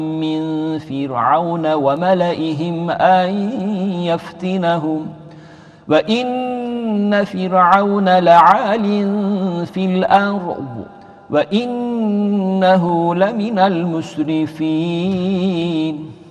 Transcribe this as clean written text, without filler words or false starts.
من فرعون وملئهم أن يفتنهم وإن فرعون لعال في الأرض وإنه لمن المسرفين